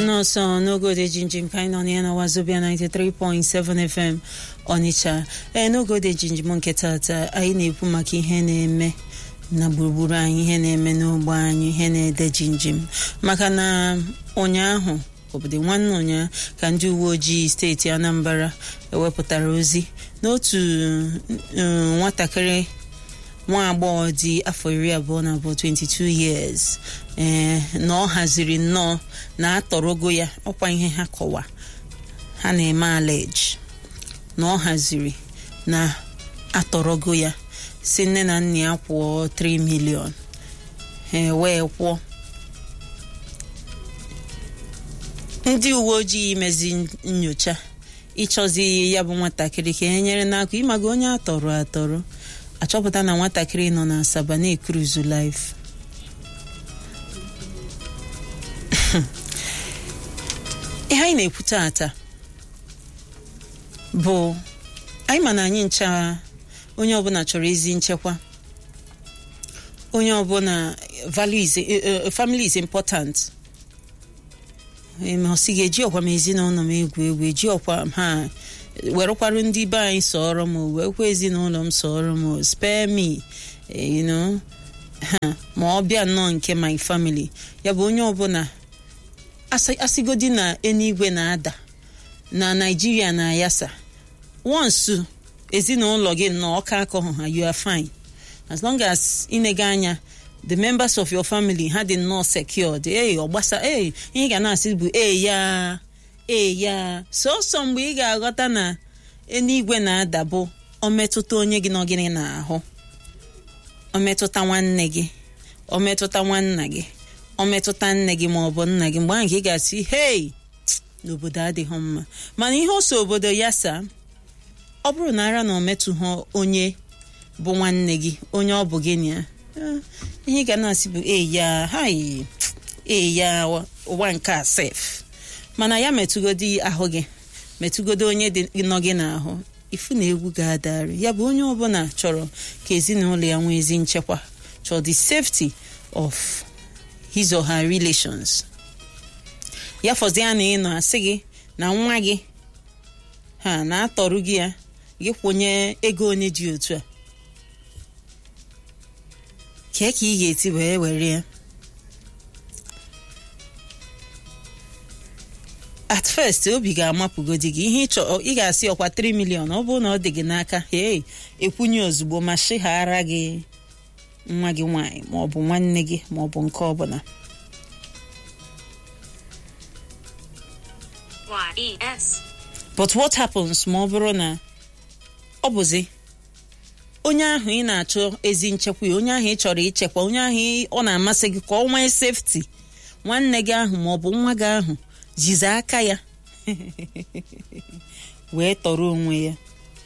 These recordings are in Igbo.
ọsọ n'ogo dị jinjim ka anyị nọ na ya na Wazobia 93.7 FM Onitsha. N'ogo dị jinjim nke tata anyị na-ekwu maka ihe na-eme na gburugburu anyị, ihe na-eme n'ogbe anyị, ihe na-ede jinjim. Maka na ụnyaahụ obodo nwanne ụnyaahụ ka ndị uwe ojii steeti Anambra ewepụtara ozi n'otu nwatakịrị nwa agbọghọ dị afọ 22 22 years na ọ haziri nnọọ na atọrọgo ya, ọkwa ihe ha kọwa ha na-eme allege na ọ haziri na atọrọgo ya, si nne na nna ya kwụọ 3 million wee kwụọ. Ndị uwe ojii imezi nyocha ịchọzi ya bụ nwatakịrị ka e nyere n'aka ịmaga onye atọrọ achọpụta na nwatakịrị nọ na Asaba na-ekruzu life. Ihe anyị na-ekwu taata bụ anyị ma na anyị ncha onye ọbụla chọrọ ezi nchekwa, onye ọbụla family is important. Ma ọ sị ga-eji ọkwa m ezinụlọ m egwu eji ọkwa ha werekwarụ ndị be anyị sọrọ m, wekwa ezinụlọ m sọrọ m, spare me, ma ọ bịa nnọọ nke my family. Ya bụ onye ọbụla asịgodi na eluigwe na-ada na Nigeria na ayasa, once ezinụlọ gị nọ ọka akọhụ ha, you are fine as long as ịnega anya the members of your family ha dị nnọọ secured. Ọgbasa ihe ga na-asị bụ ya sọsọ mgbe ị ga-aghọta na eluigwe na-ada bụ o metụta onye gị nọ gịnị n'ahụ, o metụta nwanne gị, o metụta nwanna gị, o metụta nne gị ma ọ bụ nna gị, mgbe ahụ ka ị ga-asị n'obodo adịghị mma. Mana ihe ose obodo ya sa, ọ bụrụ na ara na o metụghị onye bụ nwanne gị, onye ọ bụ gị na ihe ga na-asị bụ ya ụwa nke a safe. Mana ya metụgodi ahụ gị, metụgodi onye nọ gị n'ahụ, ifu na egwu ga-adarị. Ya bụ onye ọbụla chọrọ ka ezinụlọ ya nwee ezi nchekwa, chọrọ the safety of his or her relations. Ya fọzi ya na ịnọ asị gị na nwa gị ha na-atọrọ gị ya, gị kwụnye ego onye dị otu a, ka ị ga-eti wee were ya. At first obi ga-amapụgodi gị ihe ị ga-asị ọkwa 3 million. Ọ bụrụ na ọ dị gị n'aka, ekwunye ozugbo ma shighara gị nwa gị nwaanyị ma ọ bụ nwanne gị ma ọ bụ nke ọbụla. But what happens ma ọ bụrụ na ọ bụzi onye ahụ ị na-achọ ezi nchekwa, onye ahụ ị chọrọ ichekwa, onye ahụ ọ na-amasị gị ka ọ nwee safety, nwanne gị ahụ ma ọ bụ nwa gị ahụ jizi aka ya wee tọrọ onwe ya?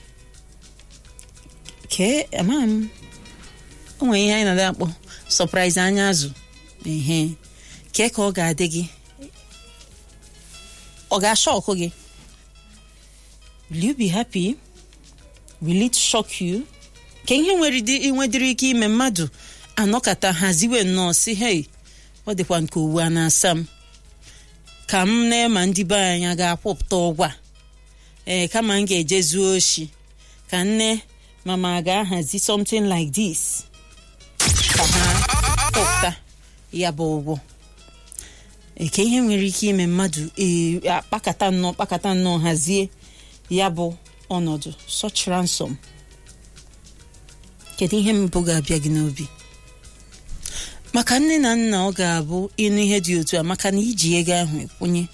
O nwere ihe anyị na-ada akpọ surprise anya azụ. Ka ọ ga-adị gị, ọ ga-ashọkụ gị? Will you be happy? Will it shock you? Ka ihe nwedịrị ike ime mmadụ anọkata haziwe nnọọ si ọ dịkwa nke owu a na-asa m, ka m na-ema ndị be anyị ga-akwụpụta ụgwọ kama m ga-eje zuo oshi, ka nne mama ga-ahazi something like this ka ha kwụpụta ya bụ ụgwọ. Ka ihe nwere ike ime mmadụ kpakata nnọọ hazie ya bụ ọnọdụ such ransom. Kedu ihe mbụ ga-abịa gị n'obi? Maka nne na nna ọ ga-abụ ịnụ ihe dị otu a, maka na iji ego ahụ ekwenye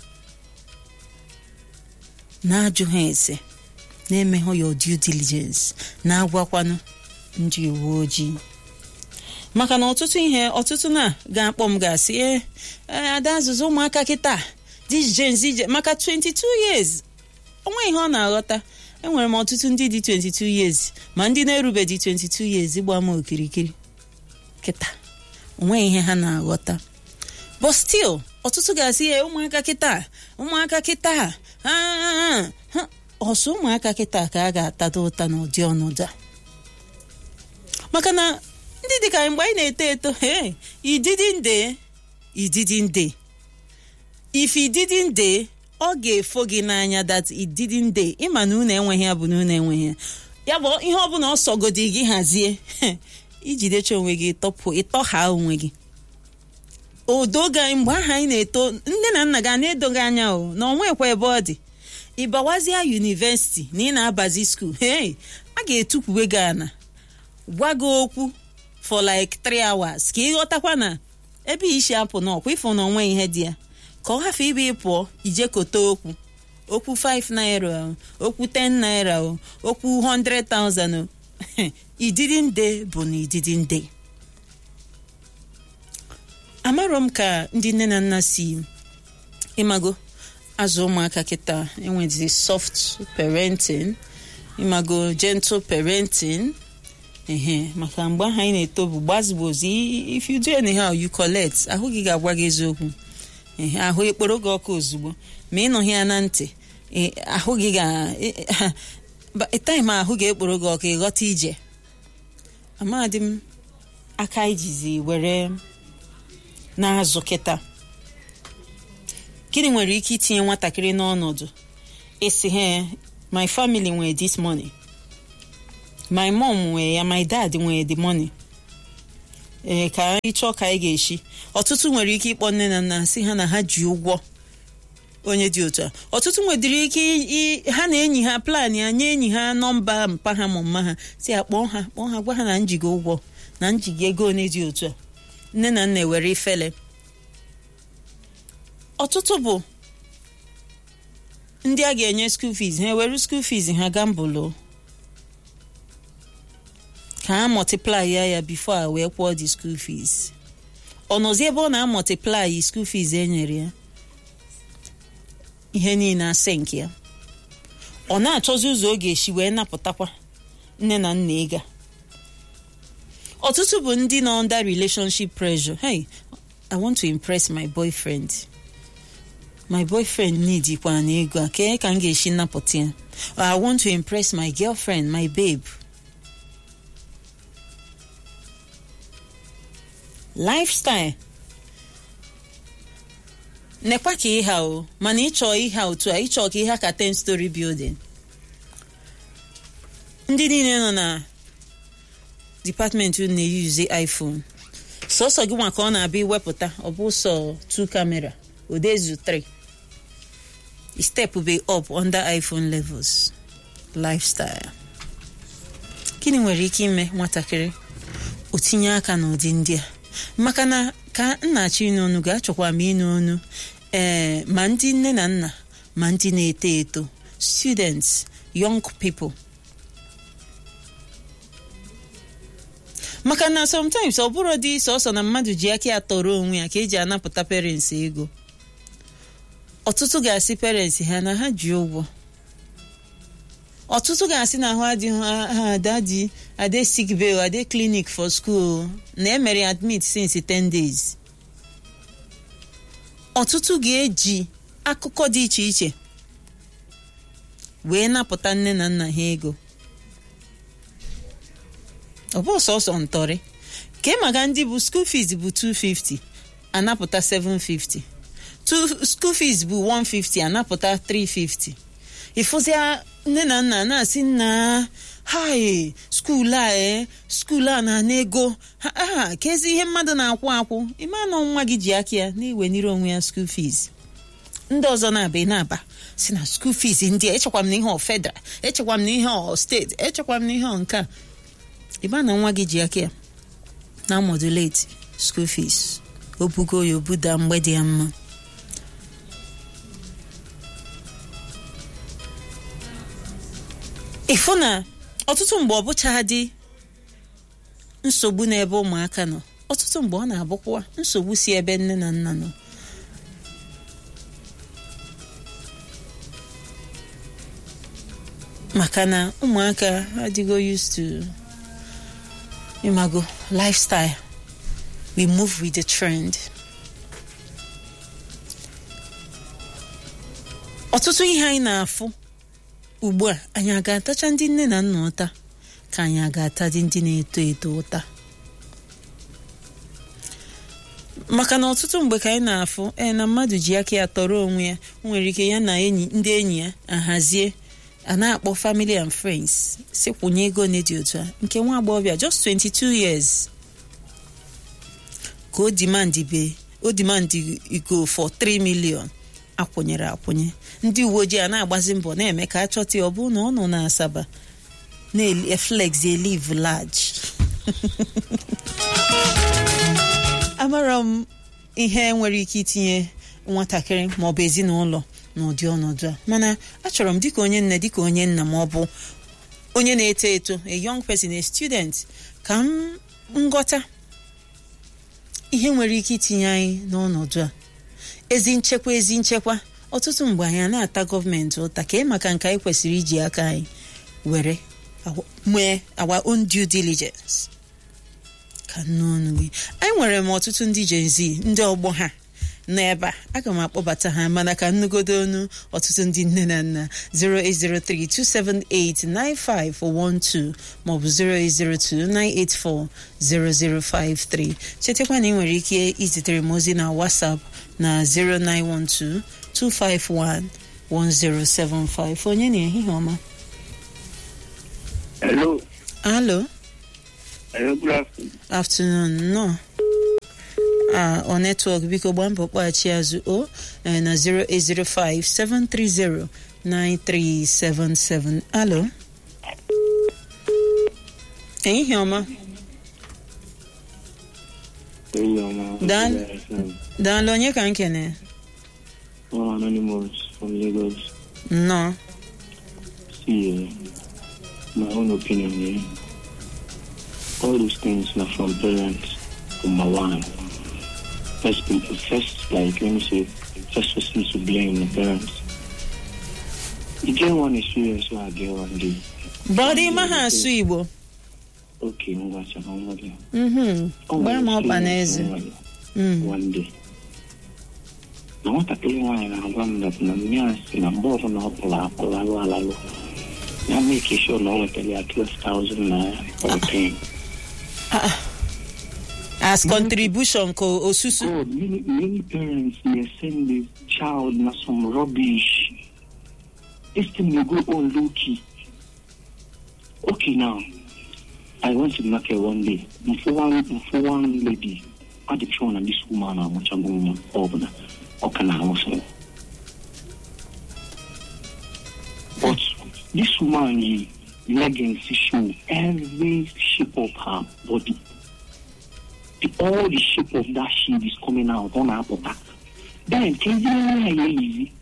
na-ajụ ha ese, na-emehụ your due diligence, na-agwakwanụ ndị uwe ojii. Maka na ọtụtụ na ga-akpọ m ga-asị ada azụzụ ụmụaka kịta dije maka 22 years onwe ihe ọ na-aghọta. Enwere m ọtụtụ ndị dị 22 years ma ndị na-erube dị 22 years gba m okirikiri kịta, onwe ihe ha na-aghọta. But still ọtụtụ ga-asị ụmụaka kịta ọsọ ụmụaka kịta ka a ga-atada ụta n'ụdị ọnọdụ a. Maka na ndị dịka mgbe anyị na-eto eto, you didn't dey if it didn't dey, ọ ga-efo gị n'anya that it didn't dey. Ịma na unu enweghị ya bụ na unu enweghị ya. Ya bụ ihe ọbụla ọsọgodi gị hazie ijidecha onwe gị ịtọha onwe gị. Odoga mgbe aha anyị na-eto nne na nna ga na-edoghị anya o na onwekwa ebe ọ dị. Ịbawazia university na ị na-abazi school, hey, a ga-etukwuwe gị ana gwa gị okwu for like 3 hours ka ịghọtakwa na ebe isi apụ na ọkwa ifo na onwe ihe dị ya, ka ọ hafụ ibe ịpụọ ijekọta okwu 5 naira, okwu 10 naira, okwu 100,000. It didn't dey bụ na it didn't dey. Amarọ m ka ndị nne na nna si ịmago azụ ụmụaka kịta enwezi soft parenting, ịmago gentle parenting. Maka mgbe ahụ anyị na-eto bụ gbazigbozi, if you do anyhow you collect. Ahụ gị ga-agwa gị eziokwu. Ahụ ekporo gị ọkụ ozugbo ma ị nọghị ya na ntị, ahụ gị time ahụ ga-ekporo gị ọkụ ịghọta ije. Amadị m aka ijizi were na-azụ kịta. Gịnị nwere ike itinye nwatakịrị n'ọnọdụ isi my family nwere this money, my mom nwere ya, my dad nwere the money, ka anyị chọọ ka anyị ga-eshi. Ọtụtụ nwere ike ịkpọ nne na nna si ha na ha ji ụgwọ onye dị otu a. Ọtụtụ nwedịrị ike ha na enyi ha plan ya, nye enyi ha nọmba mpa ha ma mma ha si ya kpọọ ha gwa ha na njigo ụgwọ na njigo ego onye dị otu a. Nne na nna ewere ifele. Ọtụtụ bụ ndị a ga-enye school fees, ha ewere school fees ha gambolo ka ha multiply ya before wee kwụọ the school fees. Ọnọzi ebe ọ na-multiply school fees enyere ya, ihe niile asị nke ya. Ọ na-achọzi ụzọ ọ ga-eshi wee napụtakwa nne na nna ịga. Ọtụtụ bụ ndị nọ under relationship pressure. Hey, I want to impress my boyfriend. My boyfriend needikwa na ego a ka m ga-eshi napụta ya. Or I want to impress my girlfriend, my babe. Lifestyle nekwa ka ịha o, mana ịchọ ịha otu a, ịchọ ka ịha ka 10-story building. Ndị niile nọ na department unu na-eyuze iPhone, sọsọ gị nwa ka ọ na-abịa iwepụta, ọ bụ sọ 2 camera odezu 3 step be up under iPhone levels. Lifestyle. Gịnị nwere ike ime nwatakịrị o tinye aka n'ụdị ndị a? Maka na ka nna-achọ ịnụ ọnụ ga-achọkwa m ịnụ ọnụ ma ndị nne na nna ma ndị na-eto eto, students, young people. Maka na sometimes ọ bụrụ dị sọsọ na mmadụ ji aka atọrọ onwe ya ka eji anapụta parents ego. Ọtụtụ ga-asị parents ha na ha ji ụgwọ. Ọtụtụ ga-asị na ahụ adịghị ha, daddy ade sick bay, ade clinic for school, na emere admit since 10 days. Ọtụtụ ga-eji akụkọ dị iche iche wee napụta nne na nna ha ego. Ọ bụ sọsọ ntọrị ka maka ndị bụ school fees bụ 250 anapụta 750, school fees bụ 150 anapụta 350. Ifụzia nne na nna na-asị na hai skuul a na ego ha kezi ihe mmadụ na-akwụ ịma na nwa gị ji aka ya na-eweniri onwe ya school fees. Ndị ọzọ na-aba si na school fees ndị echekwa m na ihe federal, echekwa m na ihe steeti, echekwa m na ihe nke ịma na nwa gị ji aka ya na modulate school fees. Obugo ya obuda mgbe dị ya mma. Ịfụ na ọtụtụ mgbe ọ bụcha dị nsogbu n'ebe ụmụaka nọ, ọtụtụ mgbe ọ na-abụkwa nsogbu si ebe nne na nna nọ. Maka na ụmụaka adịgo used to imago lifestyle. We move with the trend. Ọtụtụ ihe anyị na-afụ ugbu a, anyị aga-atacha ndị nne na nna ụta ka anyị aga-ata ndị na-eto eto ụta. maka na ọtụtụ mgbe ka anyị na-afụ na mmadụ ji aka ya tọrọ onwe ya, nwere ike ya na ndị enyi ya ahazie a na-akpọ family and friends si kwụnye ego n'edi otu a. Nke nwa agbọghọbịa just 22 years ka o demand go for 3 million akwụnyere akwụnye. Ndị uwe ojii a na-agbazi mbọ na-eme ka achọta ọ bụ na ọ nọ na Asaba na-flex live large. Amara m ihe nwere ike itinye nwatakịrị maọbụ ezinụlọ n'ụdị ọnọdụ a, mana achọrọ m dịka onye nne dịka onye nna maọbụ onye na-eto eto, a young person, a student, ka m nghọta ihe nwere ike itinye anyị n'ọnọdụ a. Ezi nchekwa ọtụtụ mgbe anyị na-ata gọọmenti ụta ka maka nke anyị kwesịrị iji aka anyị were mee our own due diligence. Ka n'ọnụ gị anyị nwere m ọtụtụ ndị Gen Z, ndị ọgbọ ha n'ebe a, aga m akpọbata ha, mana ka nnugodo ọnụ ọtụtụ ndị nne na nna. 08032789512 maọbụ 08029840053. chetakwa na ị nwere ike izitere m ozi na WhatsApp na 0912-251-1075. onye na ehihie ọma. Hello. Hello. Hello, good afternoon. Afternoon. No. On network biko gbaa mbọ kpọghachi azụ na 0805-730-9377. Hello. Ehihie ọma. Daalụ, onye ka nkene? Anonymous from Lagos. No. See, my own opinion here. All those things are from parents, from my one. First, like, let me say, first person to blame the parents. You get one experience, so I get one day. Body maha asụ Igbo. Okay, I'm going to say, gbara m ọkpa n'eze. One day. Na nwatakịrị nwaanyị na-agwa m na mmịasị na mgbe ọbụla ọ pụrụ alụ na make sure na ọ wetara ya 12,000 naira for paying. As contribution ko osusu. Oh, many parents may send the child na some rubbish. This thing will go on low key. Okay, now I went to the market one day. For one lady, I had shown this woman how much I'm going over. Okay, now but this woman leggings show every shape of her body. All the shape of that shape is coming out on her body. Then can you easy?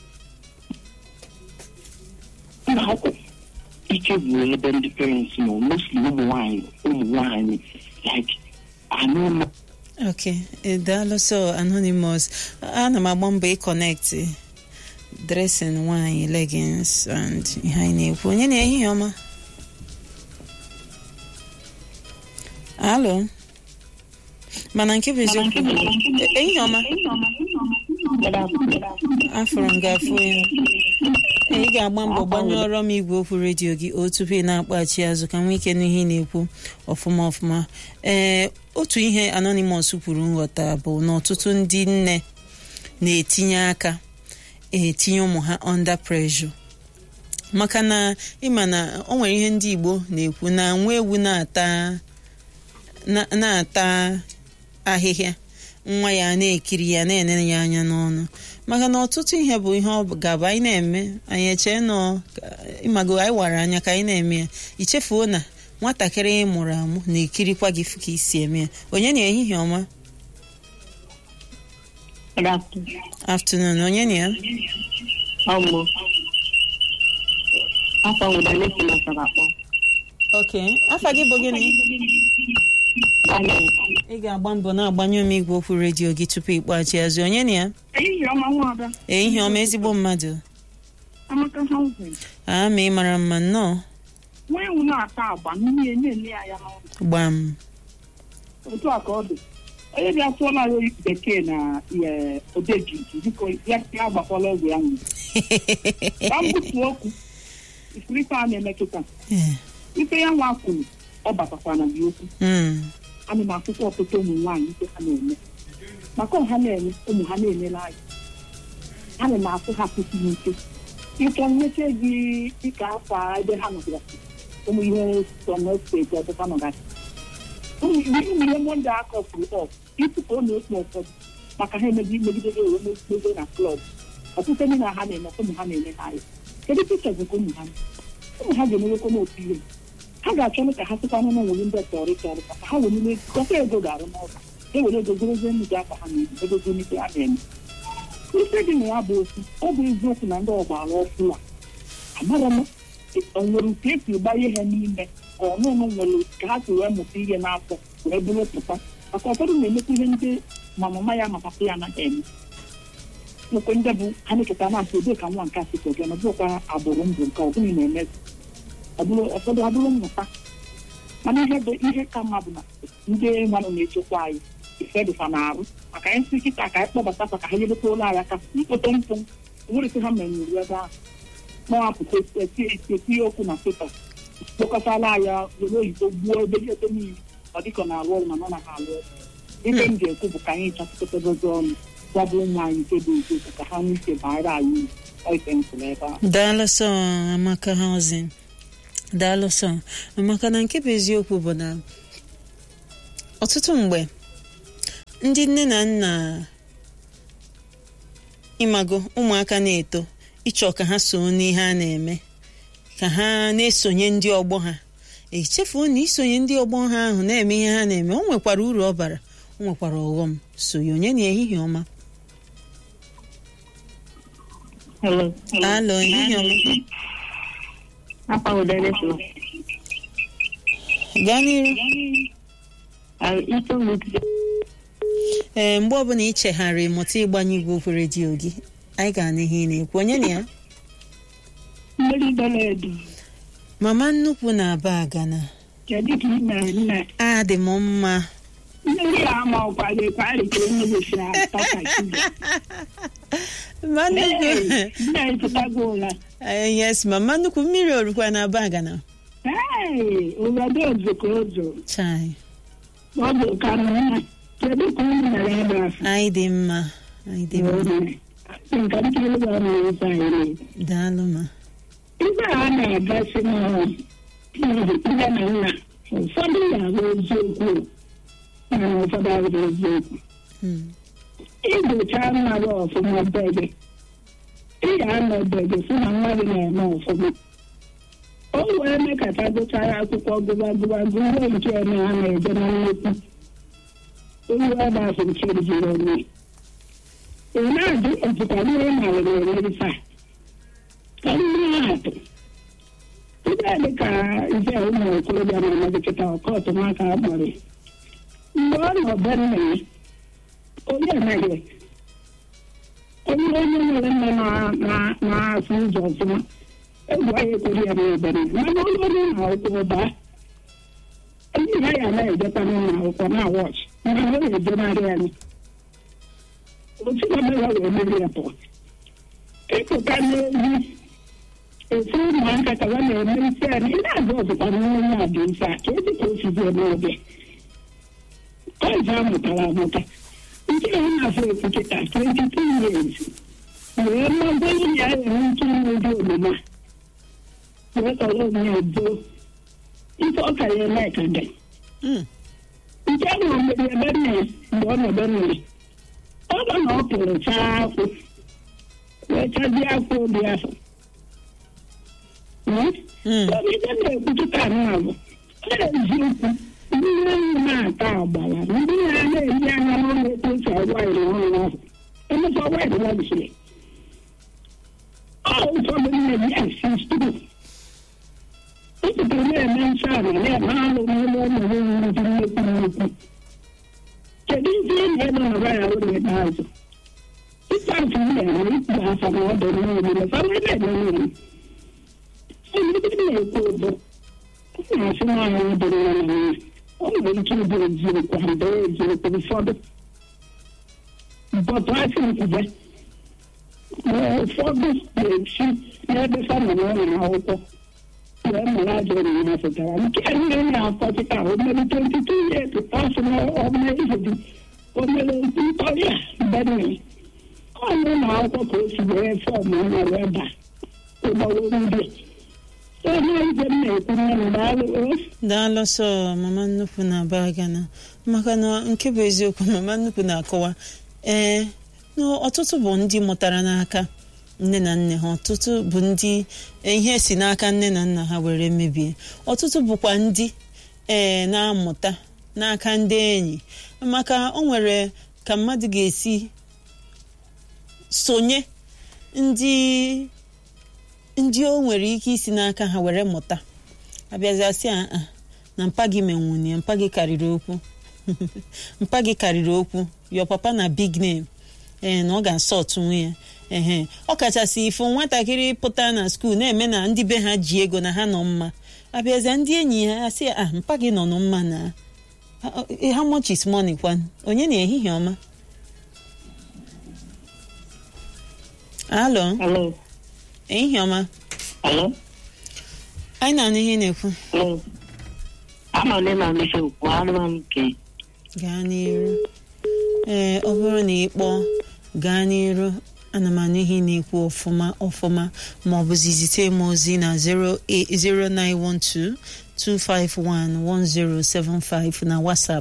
Now, each of the parents, mostly wine, like I know. Okay, daalụ. So Anonymous, ana m agba mbọ connect dressing wine, leggings and ihe anyị na-ekwu. Onye na-ehihie ọma. Hello. Mana nke bụ eziokwu. Ehihie ọma. Afụrụ m gafụ ya. Ị ga-agba mbọ gbanyụọrọ m igwe okwu redio gị tupu ị na-akpọghachi azụ ka nwee ike n'ihe na-ekwu ọfụma. Otu ihe Anonymous kwuru nghọta bụ na ọtụtụ ndị nne na-etinye aka etinye ụmụ ha under pressure, maka na ịma na o nwere ihe ndị Igbo na-ekwu na nwa ewu na-ata ahịhịa, nwa ya na-ekiri ya na-enene ya anya n'ọnụ. Maka na ọtụtụ ihe bụ ihe ọ gaba anyị na-eme, anyị eche nọ ịmago anyị wara anya ka anyị na-eme ya, ichefuo na nwatakịrị mụrụ amụ na-ekirikwa gị ka isi eme ya. Onye na ehihie ọma. Afternoon. Onye na ya? Okay, afa gị bụ gịnị? Ị ga-agba mbọ na-agbanyụ m igwe okwu redio gị tupu ịkpọghachi azụ. Onye na ya? Ehihie ọma, ezigbo mmadụ. Ma ị mara mma nnọọ. Gbam. Otu aka ọ dị. Onye bịa tụọla ya bekee na odeji biko ya agbakwala ọgwụ ya nwere. Ka m butu okwu ifurife a na-emetụta. Ife ya nwa kwuru ọ batakwana gị okwu. Ana m akwụkwọ ọtụtụ ụmụ nwaanyị ife ha na-eme. maka ọha na-eme ụmụ ha na-emela anyị ha na-asụ ha kwụsịrị ike ike mmeche gị dịka afọ ebe ha nọgasị ụmụ ihe steeti ọtụtụ nọgasị ụmụ ihe monde akọfụrụ ọf ịtụpụ ọ na-ekpu ụfọdụ maka ha megide ewe megide na klọb ọtụtụ ndị na ha na-eme ụmụ ha na-eme ha ya kedu pichọs nke ụmụ ha ga-emewekwa n'otu ihe ha ga-achọ ka ha sịkwa n'ụlọ nwere ndị tọrịtọrị ka ha were kọta ego ga-arụ n'ọba ewere ego gorozie ndị aka ha na ego gomite a na-eme ife dị na ya bụ otu ọ bụ eziokwu na ndị ọgbara ọfụ a amara m o nwere nke esi gbanye ha n'ime ka ọnụnụ nwere ka ha si wee mụta ihe n'afọ wee bụrụ pụta maka ụfọdụ na-emekwa ihe ndị ma mama ya ma papa ya anaghị eme nwekwe ndị bụ ha na-eketa na-asị ebe ka nwa nke asị ka ọ bụrụkwa agbụrụ ndụ nke ọ bụghị na-emezi ụfọdụ abụrụ mmụta mana ihe ka mma bụ na ndị mmadụ na-echekwa anyị ife dịfa na-arụ maka anyị si kịta ka anyị kpọbata ka ha nyebeta ụlọ anyị aka mkpụtụ mpụ nweresi ha menyere ebe ahụ mawapụta etinye okwu na pepa kpokọtala anya were oyibo gbuo ebe ebe niile ọ dịka ọ na-arụ ọrụ ma nọ na ha arụ ọrụ ibe m ga-ekwu bụ ka anyị chọpụtadozi ọnụ gwabụ ụmụ anyị nke dị uzo ka ha n'ike bara anyị oife nsụrụ ebe ahụ. Daalụ sọ Amaka Housing. Daalụ sọ maka na nke bụ eziokwu bụ na ọtụtụ mgbe ndị nne na nna ịmago ụmụaka na-eto ịchọ ka ha so n'ihe a na-eme ka ha na-esonye ndị ọgbọ ha echefuo na isonye ndị ọgbọ ha ahụ na-eme ihe ha na-eme o nwekwara uru ọ bara o nwekwara ọghọm sonye onye na ehihie ọma. Alo, ehihie ọma. Gaa n'iru. Mgbe ọbụla ị chegharị mụta ịgbanye igwe okwu redio gị anyị ga n'ihe ị na-ekwu onye na ya mama nnukwu na-aba agana adị m mma yes mama nnukwu mmiri orukwa na-aba agana chai anyị dị mma daalụ ma ibe a na-agasị n'ọrụ nne na nna ụfọdụ na-agba eziokwu na ụfọdụ agba eziokwu igbocha mmadụ ọfụma bege ị ga-anọ bege fụ na nwa gị na-eme ọfụma o wee mekata gụchara akwụkwọ gụbagụba gụruo nke eme ha na-eje na nnukwu onye ebe afọ nke jiri onwe ị na-adị ọpụta ihe narịrị emerịta ka ndị atụ ndị dị ka ije ụmụ okorobịa na amalite ọkọtụ maka akpọrọ mgbe ọ nọ be nna ya onye anaghị onye nwere nne na-asụ ụzọ ọfụma egwu anyị ekwere ya n'ebere mana onye na akwụkwọ baa ndị ha ya na-ejeta n'ụlọ akwụkwọ na wọchị mana ha na-ejenarị anyị otu na wee meri ya pụọ ịpụta n'ezi efu ụmụaka ka ha na-eme isi anyị ị na-aga ọzụkwa n'onye a dị mfe ka ezi ka o si dị n'oge ọzọ amụtara amụta nke a na-afọ efu kịta 22 years wee mmago ihe ya enwe ike inwe ụdị omume wee kọrọ onwe ya doo ife ọ ka ya eme ka dị nke ahụ mgbe ebe nne mgbe ọ nọ ebe nne ọ bụ na ọ pụrụ chaa akwụ wee chazie akwụ obi afọ ebe na-ekwuchita anụ bụ eziokwu ndị na-enyi na-ata agbara ndị na-eri anya n'ụlọ ekwu esi ọgwaịrị ọhụrụ ahụ emecha ọgwaịrị wabisiri ụfọdụ na-eji asi sturu o tutere na-eme nsọ ala na-eme alụ n'ụlọ ụmụ ndị nnekwu nnukwu kedu ndị enyi ebe ọba ya ụlọ ebe azụ ịkpafụ na-eme ikpu afa na ọdụ n'omume famịlị eme ndị na-ekwu ụbọ na-asị nwaanyị dịrị ya na nwa ọ nwere ike ịbụ eziokwu mgbe eziokwu ụfọdụ bọtụ asị nkwube ụfọdụ na-esi n'ebe famịlị ụlọ akwụkwọ wee mara ajọ na ha fụtara nke nne na-akọchịta omeri 22 years ọsị na ọma ihe dị o mere ntụtọrịa mgbe ọnụ na akwụkwọ ka o si wee fọm na wee ba ụgbọrọ ndị onye ibe m na-ekwu nne m daalụ sọ mama nnukwu na-aba gana maka na nke bụ eziokwu mama nnukwu na-akọwa ọtụtụ bụ ndị mụtara n'aka nne na nne ha, ọtụtụ bụ ndị ihe si n'aka nne na nna ha were mebie, ọtụtụ bụkwa ndị na-amụta n'aka ndị enyi, maka o nwere ka mmadụ ga-esi sonye ndị o nwere ike isi n'aka ha were mụta, abịazịasị na mpa gị menwunye, mpa gị karịrị okwu mpa gị karịrị okwu, your papa na big name, na ọ ga-asọtụ nwe ya. Ọ kachasị ifo nwatakịrị pụta na skuul na-eme na ndị be ha ji ego na ha nọ mma, abịazịa ndị enyi ha asị mpa gị nọ mma na how much is money kwan, onye na ehihie ọma. Alo. Ehihie ọma. Anyị na-anụ ihe na-ekwu. Gaa n'iru. Ọ bụrụ na ị kpọọ gaa n'iru, ana m anụ ihe na-ekwu ọfụma ma ọ bụzi zite m ozi na 09122511075 na WhatsApp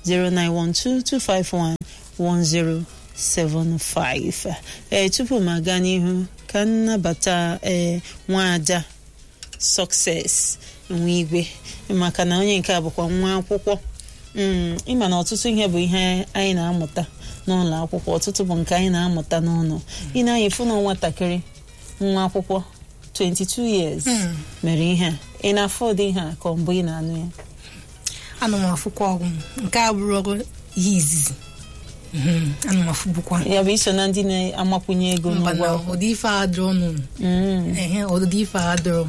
09122511075. Tupu m aga n'ihu ka nnabata nwaada Success Nwigwe, maka na onye nke a bụkwa nwa akwụkwọ. Ịma na ọtụtụ ihe bụ ihe anyị na-amụta n'ụlọ akwụkwọ, ọtụtụ bụ nke anyị na-amụta n'ụlọ. Ị na-anya fụ na nwatakịrị nwa akwụkwọ 22 years mere ihe a, ị na-afọ ụdị ihe a ka mbụ ị na-anụ ya? Ana m afụkwa ọgwụ nke a bụrụ ọgwụ ihe izizi. Ana m afụbụkwa ya bụ iso na ndị na-amakwunye ego n'ụgwọ ụdị ife adịrọ n'ụlọ. Ụdị ife adịrọ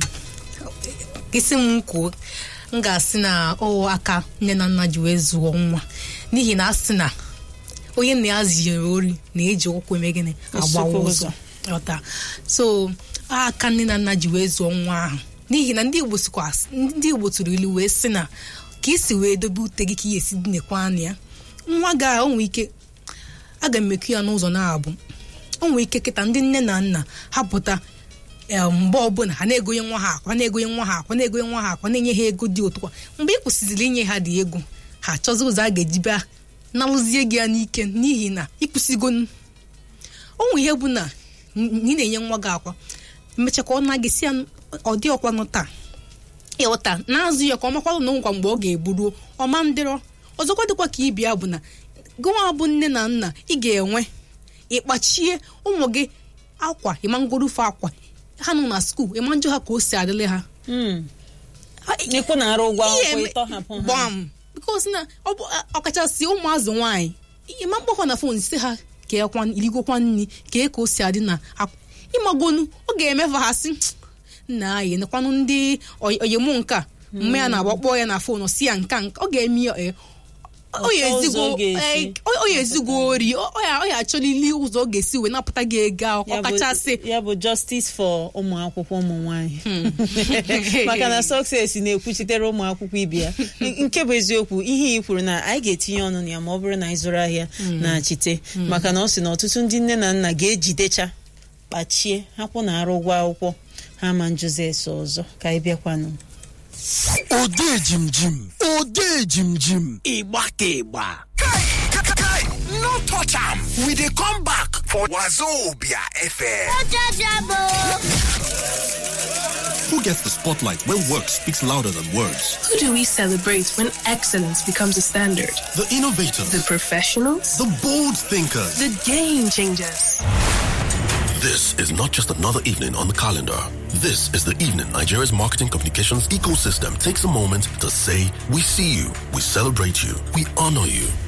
isi m kwuo, m ga-asị na aka nne na nna ji wee zụọ nwa, n'ihi na asị na onye nna ya ziere ori na-eji ụkwụ eme gịnị agbawa ụzọ. So aka nne na nna ji wee zụọ nwa ahụ, n'ihi na ndị Igbo tụrụ ilu wee sị na ka isi wee dobe ute gị ka ị esi dinekwa anya ya. Nwa ga onwe ike aga emekwu ya n'ụzọ na-abụ onwe ike kịta ndị nne na nna hapụta mgbe ọbụla ha na-egonye nwa ha akwa na-enye ha ego dị otu kwa, mgbe ị kwụsịzịrị inye ha dị ego, ha achọzi ụzọ a ga-eji bịa narụzie gị ya n'ike, n'ihi na ịkwụsịgo. Onwe ihe bụ na ị na-enye nwa gị akwa, emechakwa ọ na-gị si ya ọ dị ọkwanụ taa ịghọta na-azụ ya ka ọ makwalụ na ngwa mgbe ọ ga-eburuo ọma ndịrọ. Ọzọkwa dịkwa ka ibia bụ na gụnwa bụ nne na nna, ị ga-enwe ịkpachie ụmụ gị akwa, ịma ngorofe akwa ha nọ na skuul, ịma njọ ha ka o si adịle ha. N'ikwu na-arụ ụgwọ akwụkwọ ịtọhapụ ha. Because na ọkachasị ụmụazụ nwaanyị, ịma mkpọkọ na fon si ha ka irigokwa nri ka o si adị na ịmagonu, ọ ga-emefa ha sị nna anyị nekwanụ ndị oyimụ nka mma ya na-agbakpọ ya na fon si ya nka ọ ga-eme ya o ya ezigbo ori, ọ ya achọlili ụzọ ọ ga-esi wee napụta gị ego ọkachasị ya bụ justice for ụmụ akwụkwọ ụmụ nwaanyị. Maka na Success na-ekwuchitere ụmụ akwụkwọ ibe ya. Nke bụ eziokwu ihe ị kwuru na anyị ga-etinye ọnụ na ya ma ọ bụrụ na anyị zụrụ ahịa na Chite, maka na ọ sị na ọtụtụ ndị nne na nna ga-ejidecha kpachie hapụ na arụ ụgwọ akwụkwọ ha ma njụzi ese ọzọ. Ka anyị bịakwanụ ode jim Igba. Kai, no touch am. We dey come back for Wazobia FM. Who gets the spotlight when work speaks louder than words? Who do we celebrate when excellence becomes a standard? The innovators, the professionals, the bold thinkers, the game changers. This is not just another evening on the calendar. This is the evening Nigeria's marketing communications ecosystem takes a moment to say, we see you, we celebrate you, we honor you.